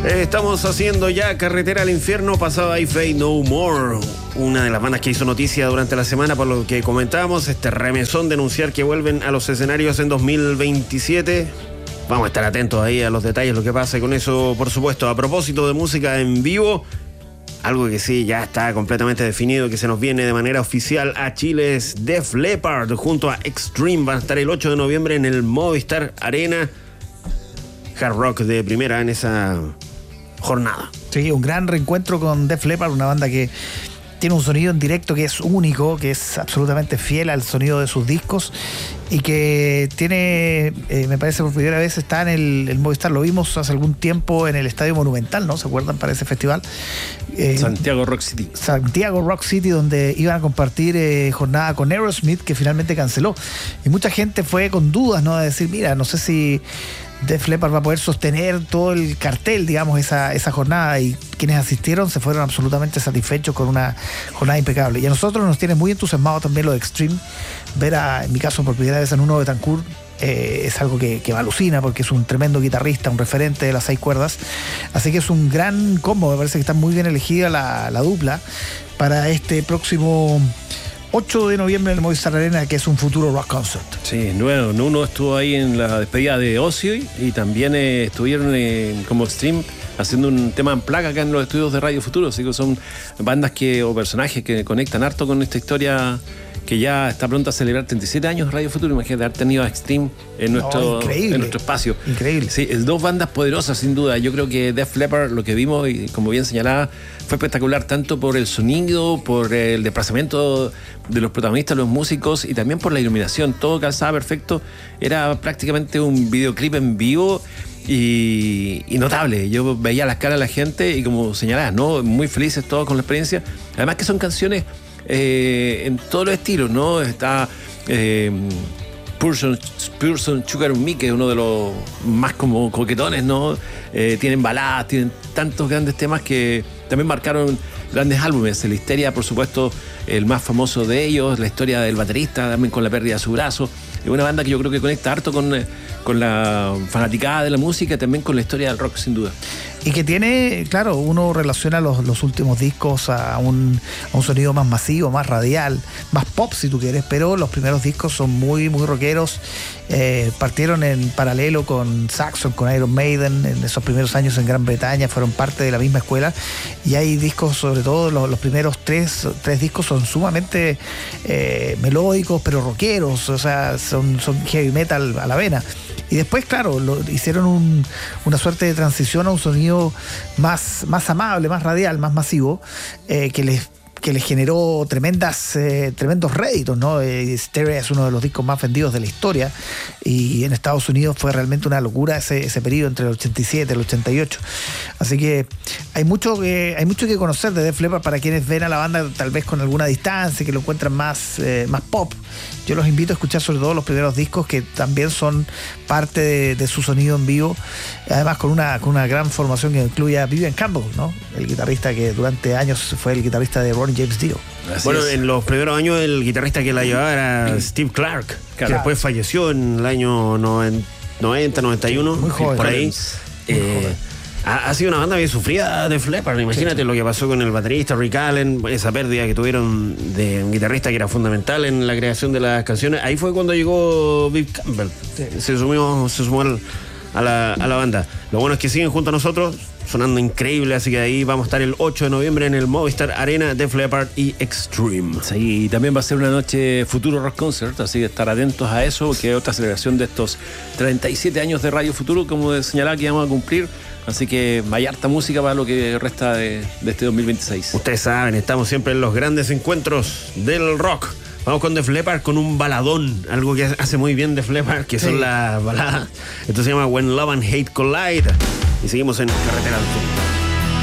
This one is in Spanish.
Estamos haciendo ya Carretera al Infierno, pasaba I Fade No More, una de las bandas que hizo noticia durante la semana por lo que comentábamos, este remesón de anunciar que vuelven a los escenarios en 2027. Vamos a estar atentos ahí a los detalles, lo que pase con eso, por supuesto. A propósito de música en vivo, algo que sí ya está completamente definido, que se nos viene de manera oficial a Chile, es Def Leppard junto a Extreme. Van a estar el 8 de noviembre en el Movistar Arena. Hard rock de primera en esa jornada. Sí, un gran reencuentro con Def Leppard, una banda que tiene un sonido en directo que es único, que es absolutamente fiel al sonido de sus discos y que tiene, me parece por primera vez está en el Movistar. Lo vimos hace algún tiempo en el Estadio Monumental, ¿no? ¿Se acuerdan para ese festival? Santiago Rock City. Santiago Rock City, donde iban a compartir jornada con Aerosmith, que finalmente canceló. Y mucha gente fue con dudas, ¿no? De decir, mira, no sé si Def Leppard va a poder sostener todo el cartel, digamos, esa jornada, y quienes asistieron se fueron absolutamente satisfechos con una jornada impecable. Y a nosotros nos tiene muy entusiasmado también lo de Extreme. Ver en mi caso, por primera vez en Nuno Bettencourt, es algo que me alucina porque es un tremendo guitarrista, un referente de las 6 cuerdas. Así que es un gran combo, me parece que está muy bien elegida la dupla para este próximo 8 de noviembre en el Movistar Arena, que es un futuro rock concert. Sí, nuevo. Nuno estuvo ahí en la despedida de Ozzy y también estuvieron como Extreme haciendo un tema en placa acá en los estudios de Radio Futuro. Así que son bandas o personajes que conectan harto con esta historia que ya está pronto a celebrar 37 años Radio Futuro. Imagínate haber tenido a Extreme en nuestro espacio. Increíble. Sí, es dos bandas poderosas sin duda. Yo creo que Def Leppard, lo que vimos, y como bien señalaba, fue espectacular tanto por el sonido, por el desplazamiento de los protagonistas, los músicos, y también por la iluminación. Todo calzaba perfecto. Era prácticamente un videoclip en vivo y notable. Yo veía las caras de la gente y, como señalabas, ¿no? Muy felices todos con la experiencia. Además que son canciones en todos los estilos, ¿no? Está Person Sugar Me, que es uno de los más como coquetones, ¿no? Tienen baladas, tienen tantos grandes temas que también marcaron grandes álbumes. El Histeria, por supuesto, el más famoso de ellos, la historia del baterista, también con la pérdida de su brazo. Es una banda que yo creo que conecta harto con la fanaticada de la música y también con la historia del rock, sin duda. Y que tiene, claro, uno relaciona los últimos discos a un sonido más masivo, más radial, más pop si tú quieres, pero los primeros discos son muy, muy rockeros. Partieron en paralelo con Saxon, con Iron Maiden, en esos primeros años en Gran Bretaña, fueron parte de la misma escuela, y hay discos, sobre todo los primeros tres discos son sumamente melódicos, pero rockeros, o sea, son heavy metal a la vena. Y después, claro, hicieron una suerte de transición a un sonido más amable, más radial, más masivo, que les generó tremendos réditos, ¿no? Hysteria es uno de los discos más vendidos de la historia, y en Estados Unidos fue realmente una locura ese periodo entre el 87 y el 88. Así que hay mucho que conocer de Def Leppard para quienes ven a la banda tal vez con alguna distancia, que lo encuentran más pop. Yo los invito a escuchar sobre todo los primeros discos, que también son parte de su sonido en vivo, además con una gran formación que incluye a Vivian Campbell, ¿no? El guitarrista que durante años fue el guitarrista de Ronnie James Dio. Bueno, en los primeros años el guitarrista que la llevaba era Steve Clark, que después falleció en el año 90, 91, muy joven, por ahí. Ha sido una banda bien sufrida de Def Leppard. Imagínate lo que pasó con el baterista Rick Allen, esa pérdida que tuvieron de un guitarrista que era fundamental en la creación de las canciones. Ahí fue cuando llegó Viv Campbell. Se sumó a la banda. Lo bueno es que siguen junto a nosotros, sonando increíble, así que ahí vamos a estar el 8 de noviembre en el Movistar Arena, Def Leppard y Extreme. Sí, y también va a ser una noche futuro rock concert, así que estar atentos a eso, que es otra celebración de estos 37 años de Radio Futuro, como señalaba, que vamos a cumplir. Así que hay harta música para lo que resta de este 2026. Ustedes saben, estamos siempre en los grandes encuentros del rock. Vamos con Def Leppard, con un baladón, algo que hace muy bien Def Leppard, que son las baladas. Esto se llama When Love and Hate Collide. Y seguimos en Carretera al Sur.